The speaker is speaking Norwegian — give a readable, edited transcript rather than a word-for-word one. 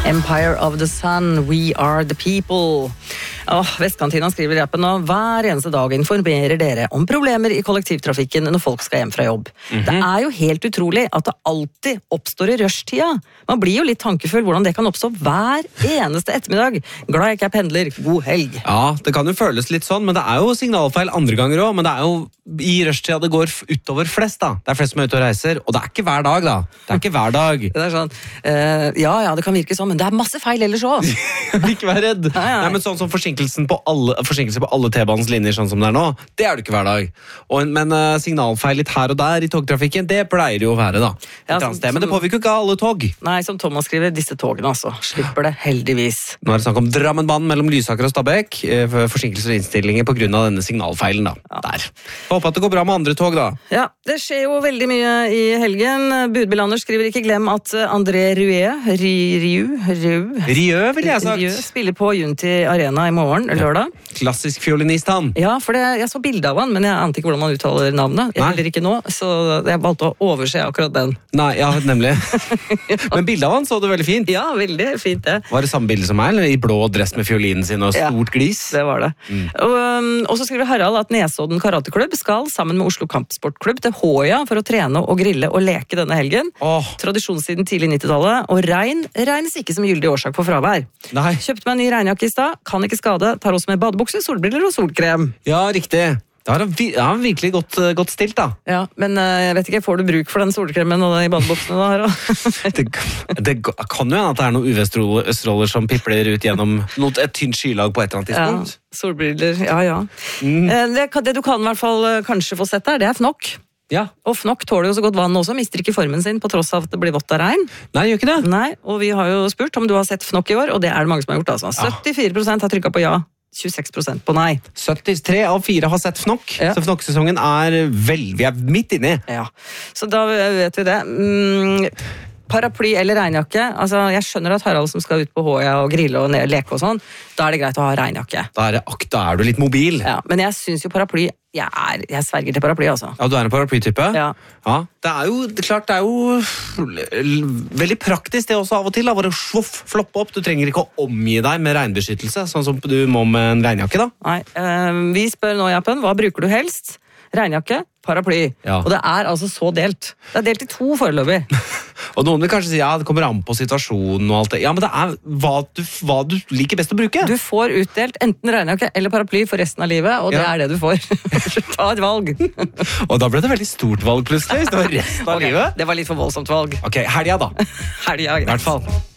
Empire of the Sun, we are the people. Vestkantina skriver i appen nå, hver eneste dag informerer dere om problemer i kollektivtrafikken når folk skal hjem fra jobb. Det er jo helt utrolig at det alltid oppstår i rushtida. Man blir jo litt tankefull hvordan det kan oppstå hver eneste ettermiddag. Glad jeg ikke er pendler, god helg. Ja, det kan jo føles litt sånn, men det er jo signalfeil andre ganger også, men det er jo i rushtida det går utover flest da. Det er flest som er ute og reiser, og det er ikke hver dag da. Det er ikke hver dag. Det er sånn, ja, det kan virke sånn, men det er masse feil ellers også. Ikke vær redd. Nei, men sånn som forsinkelse på alle T-banens linjer sånn som det er nå, det er det ikke hver dag. Men signalfeil litt her og der i togtrafikken, det pleier jo å være da. Ja, men det påvirker jo ikke alle tog. Nei, som Thomas skriver, disse togene altså, slipper det heldigvis. Nå er det snakk om Drammenbanen mellom Lysaker og Stabekk, forsinkelser og innstillinger på grunn av denne signalfeilen da. Ja. Der. Håper at det går bra med andre tog da. Ja, det skjer jo veldig mye i helgen. Budbilander skriver ikke glem at André Rieu ville jeg sagt. Spiller på Unity Arena i morgen, lørdag. Klassisk fiolinist han. Ja, for jeg så bildet av han, men jeg ante ikke hvordan man uttaler navnet. Jeg heller ikke nå, så jeg valgte å overse akkurat den. Nei, ja, nemlig. Men bildet av han så du veldig fint. Ja, veldig fint det. Var det samme bilde som meg, eller i blå dress med fiolinen sin og stort glis? Det var det. Og så skriver Harald at Nesodden Karateklubb skal sammen med Oslo Kampsportklubb til Håja for å trene og grille og leke denne helgen. Tradisjon siden tidlig 90-tallet, og regn regnes ikke som gyldig årsak for fravær. Nei. Kjøpte meg en ny regnjakke i stad, kan ikke skade, tar også med badebukser, solbriller og solkrem. Ja, riktig. Det har han virkelig godt stilt da. Ja, men jeg vet ikke, får du bruk for den solkremen og de badebuksene da her? det kan jo hende at det er noen UV-stråler som pipler ut gjennom et tynt skylag på et eller annet tidspunkt. Ja, solbriller, ja. Det du kan i hvert fall kanskje få sett der, det er fnokk. Ja. Og fnokk tåler jo så godt vann også, mister ikke formen sin på tross av at det blir vått av regn. Nei, gjør ikke det. Nei, og vi har jo spurt om du har sett fnokk i år, og det er det mange som har gjort altså. 74% har trykket på ja, 26% på nei. 73 av 4 har sett fnokk, så fnokksesongen vi er midt inne. Ja, så da vet vi det. Paraply eller regnjakke, altså jeg skjønner at Harald som skal ut på Håja og grille og leke og sånn, da er det greit å ha regnjakke. Da er du litt mobil. Ja, men jeg synes jo paraply, jeg sverger til paraply altså. Ja, du er en paraplytype? Ja. Det er jo veldig praktisk det også av og til, da, bare floppe opp. Du trenger ikke å omgi deg med regnbeskyttelse, sånn som du må med en regnjakke da. Nei, vi spør nå, Jappen, hva bruker du helst? Regnjakke, paraply. Ja. Og det er altså så delt. Det er delt i 2 foreløpig. Og noen vil kanskje si, det kommer an på situasjonen og alt det. Ja, men det er hva du liker best å bruke. Du får utdelt enten regnjakke eller paraply for resten av livet, og det er det du får. Ta et valg. Og da ble det veldig stort valg plutselig, hvis det var resten av livet. Det var litt for voldsomt valg. Ok, helga da. Helga, greit. I hvert fall.